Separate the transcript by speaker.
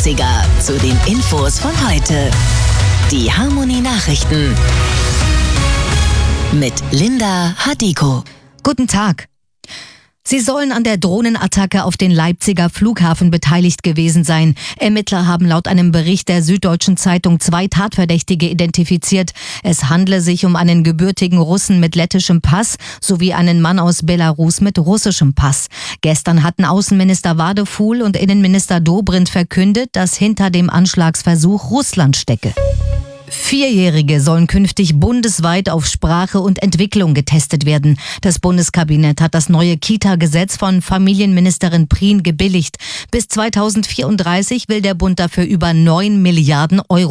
Speaker 1: Leipziger zu den Infos von heute. Die Harmonie-Nachrichten mit Linda Hadiko.
Speaker 2: Guten Tag. Sie sollen an der Drohnenattacke auf den Leipziger Flughafen beteiligt gewesen sein. Ermittler haben laut einem Bericht der Süddeutschen Zeitung 2 Tatverdächtige identifiziert. Es handle sich um einen gebürtigen Russen mit lettischem Pass sowie einen Mann aus Belarus mit russischem Pass. Gestern hatten Außenminister Wadefuhl und Innenminister Dobrindt verkündet, dass hinter dem Anschlagsversuch Russland stecke. 4-Jährige sollen künftig bundesweit auf Sprache und Entwicklung getestet werden. Das Bundeskabinett hat das neue Kita-Gesetz von Familienministerin Prien gebilligt. Bis 2034 will der Bund dafür über 9 Milliarden Euro